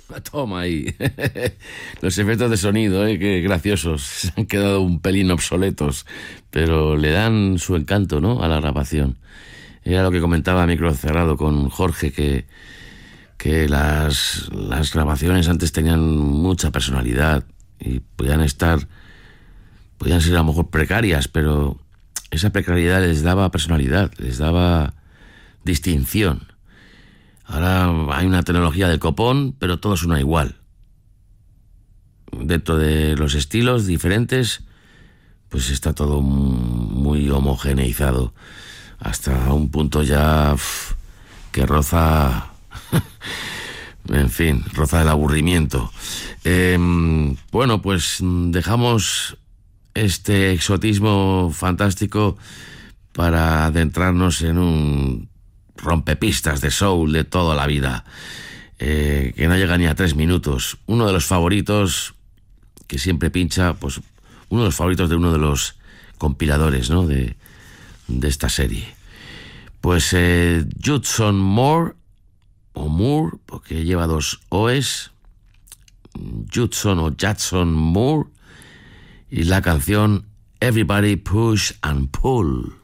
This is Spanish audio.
Toma ahí. Los efectos de sonido, qué graciosos. Se han quedado un pelín obsoletos, pero le dan su encanto, ¿no?, a la grabación. Era lo que comentaba a micro cerrado con Jorge, que las grabaciones antes tenían mucha personalidad y podían ser a lo mejor precarias, pero esa precariedad les daba personalidad, les daba distinción. Ahora hay una tecnología del copón, pero todo suena igual. Dentro de los estilos diferentes, pues está todo muy homogeneizado, hasta un punto ya que roza, en fin, roza el aburrimiento. Bueno, pues dejamos este exotismo fantástico para adentrarnos en un rompepistas de soul de toda la vida, que no llega ni a 3 minutos. Uno de los favoritos que siempre pincha, pues uno de los favoritos de uno de los compiladores, ¿no?, de esta serie. Pues Judson Moore, o Moore, porque lleva 2 O's, Judson o Judson Moore, y la canción Everybody Push and Pull.